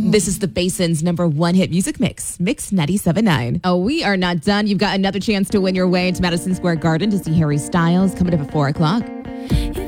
This is the Basin's #1 hit music mix, Mix 97.9. Oh, we are not done. You've got another chance to win your way into Madison Square Garden to see Harry Styles coming up at 4 o'clock.